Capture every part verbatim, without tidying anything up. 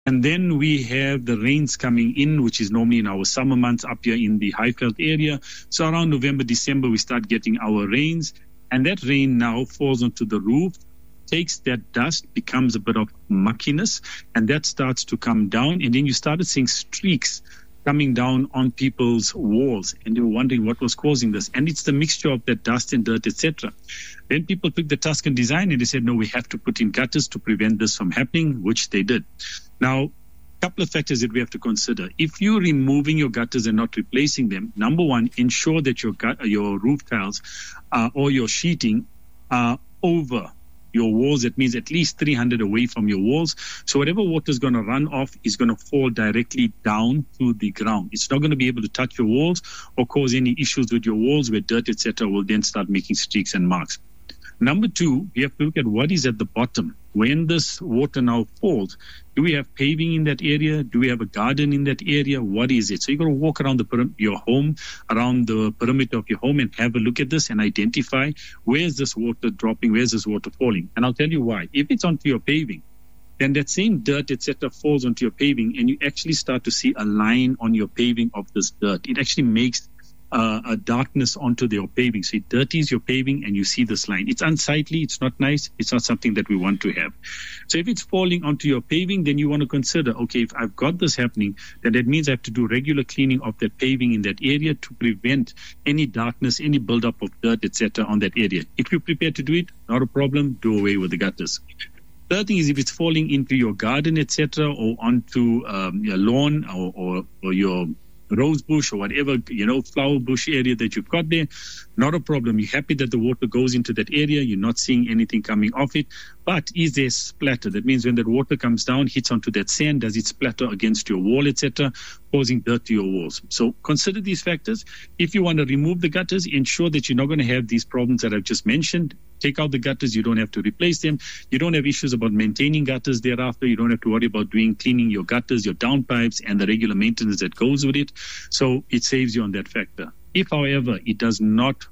And then we have the rains coming in, which is normally in our summer months up here in the Highveld area. So around November, December, we start getting our rains. And that rain now falls onto the roof, takes that dust, becomes a bit of muckiness, and that starts to come down. And then you started seeing streaks coming down on people's walls. And they were wondering what was causing this. And it's the mixture of that dust and dirt, et cetera. Then people took the Tuscan design and they said, no, we have to put in gutters to prevent this from happening, which they did. Now, a couple of factors that we have to consider. If you're removing your gutters and not replacing them, number one, ensure that your gut, your roof tiles uh, or your sheeting are over your walls. That means at least three hundred away from your walls. So whatever water is going to run off is going to fall directly down to the ground. It's not going to be able to touch your walls or cause any issues with your walls where dirt, et cetera, will then start making streaks and marks. Number two, we have to look at what is at the bottom. When this water now falls, do we have paving in that area? Do we have a garden in that area? What is it? So you've got to walk around the perim- your home, around the perimeter of your home and have a look at this and identify where is this water dropping, where is this water falling. And I'll tell you why. If it's onto your paving, then that same dirt, et cetera, falls onto your paving and you actually start to see a line on your paving of this dirt. It actually makes Uh, a darkness onto your paving. So it dirties your paving and you see this line. It's unsightly. It's not nice. It's not something that we want to have. So if it's falling onto your paving, then you want to consider, okay, if I've got this happening, then that means I have to do regular cleaning of that paving in that area to prevent any darkness, any buildup of dirt, et cetera, on that area. If you're prepared to do it, not a problem. Do away with the gutters. Third thing is if it's falling into your garden, et cetera, or onto um, your lawn or, or, or your rose bush or whatever, you know, flower bush area that you've got there, not a problem. You're happy that the water goes into that area. You're not seeing anything coming off it. But is there splatter? That means when that water comes down, hits onto that sand, does it splatter against your wall, et cetera, causing dirt to your walls? So consider these factors. If you want to remove the gutters, ensure that you're not going to have these problems that I've just mentioned. Take out the gutters. You don't have to replace them. You don't have issues about maintaining gutters thereafter. You don't have to worry about doing cleaning your gutters, your downpipes, and the regular maintenance that goes with it. So it saves you on that factor. If, however, it does not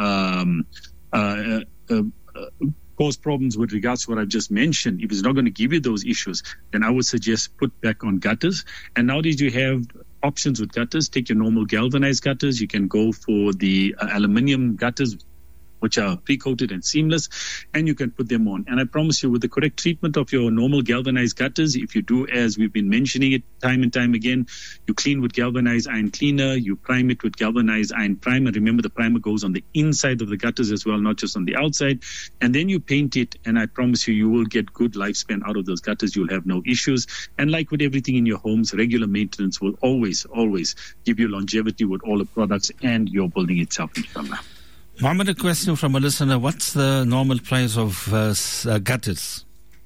um, uh, uh, uh, cause problems with regards to what I've just mentioned, if it's not going to give you those issues, then I would suggest put back on gutters. And nowadays you have options with gutters. Take your normal galvanized gutters. You can go for the uh, aluminium gutters, which are pre-coated and seamless, and you can put them on. And I promise you, with the correct treatment of your normal galvanized gutters, if you do as we've been mentioning it time and time again, you clean with galvanized iron cleaner, you prime it with galvanized iron primer. Remember, the primer goes on the inside of the gutters as well, not just on the outside. And then you paint it, and I promise you, you will get good lifespan out of those gutters. You'll have no issues. And like with everything in your homes, regular maintenance will always, always give you longevity with all the products and your building itself, inshallah. Mohammed, a question from a listener. What's the normal price of uh, uh, gutters?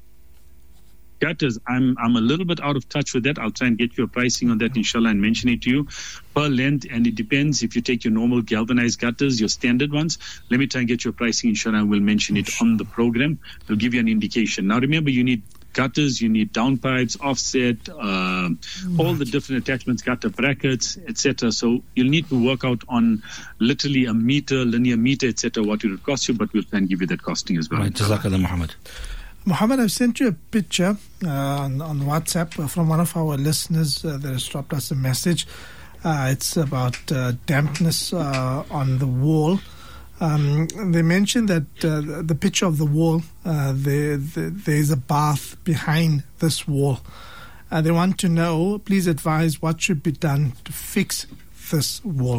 Gutters, I'm I'm a little bit out of touch with that. I'll try and get you a pricing on that, inshallah, and mention it to you per length. And it depends if you take your normal galvanized gutters, your standard ones. Let me try and get you a pricing, inshallah, and we'll mention it on the program. It'll give you an indication. Now, remember, you need gutters, you need downpipes, offset, uh, all the different attachments, gutter brackets, et cetera. So you'll need to work out on literally a meter, linear meter, et cetera, what it will cost you, but we'll try and give you that costing as well. Right, Jazakallah, Muhammad. Muhammad, I've sent you a picture uh, on, on WhatsApp from one of our listeners uh, that has dropped us a message. Uh, it's about uh, dampness uh, on the wall. Um, they mentioned that uh, the picture of the wall, uh, there, there, there's a bath behind this wall. Uh, they want to know, please advise what should be done to fix this wall.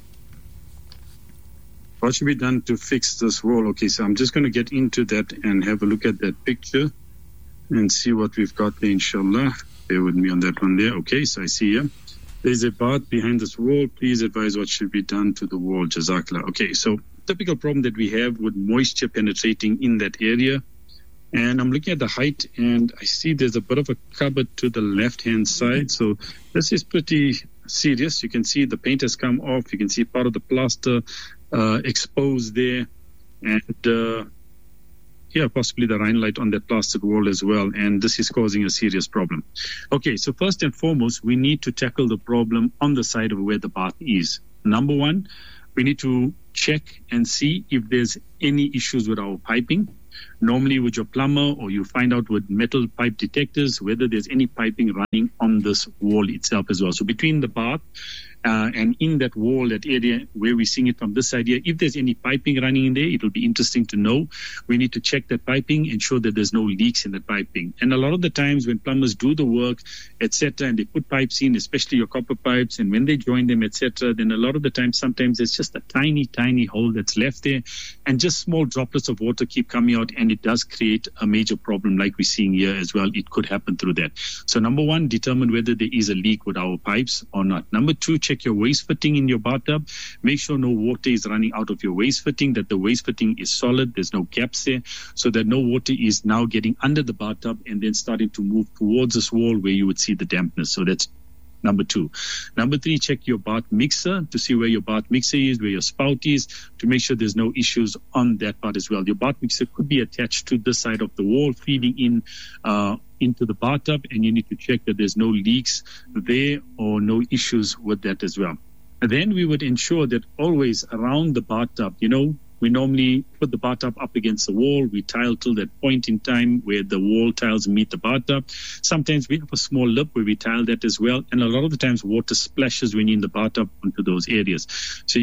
What should be done to fix this wall? Okay, so I'm just going to get into that and have a look at that picture and see what we've got there, inshallah. Bear with me on that one there. Okay, so I see here. There's a bath behind this wall. Please advise what should be done to the wall. Jazakallah. Okay, so typical problem that we have with moisture penetrating in that area. And I'm looking at the height, and I see there's a bit of a cupboard to the left-hand side. So this is pretty serious. You can see the paint has come off. You can see part of the plaster uh, exposed there. And uh, yeah, possibly the Rhinelite on that plastered wall as well. And this is causing a serious problem. Okay, so first and foremost, we need to tackle the problem on the side of where the bath is. Number one, we need to check and see if there's any issues with our piping. normally with your plumber, or you find out with metal pipe detectors whether there's any piping running on this wall itself as well. So between the bath Uh, and in that wall, that area where we're seeing it from this side here, if there's any piping running in there, it will be interesting to know. We need to check that piping, ensure that there's no leaks in the piping. And a lot of the times when plumbers do the work, et cetera, and they put pipes in, especially your copper pipes, and when they join them, et cetera, then a lot of the time, sometimes it's just a tiny, tiny hole that's left there, and just small droplets of water keep coming out, and it does create a major problem like we're seeing here as well. It could happen through that. So number one, determine whether there is a leak with our pipes or not. Number two, check your waste fitting in your bathtub. Make sure no water is running out of your waste fitting, that the waste fitting is solid, there's no gaps there, so that no water is now getting under the bathtub and then starting to move towards this wall where you would see the dampness. So that's number two. Number three, check your bath mixer to see where your bath mixer is, where your spout is, to make sure there's no issues on that part as well. Your bath mixer could be attached to this side of the wall, feeding in uh, into the bathtub, and you need to check that there's no leaks there or no issues with that as well. And then we would ensure that always around the bathtub, you know, we normally put the bathtub up against the wall. We tile till that point in time where the wall tiles meet the bathtub. Sometimes we have a small lip where we tile that as well. And a lot of the times water splashes when you're in the bathtub onto those areas. So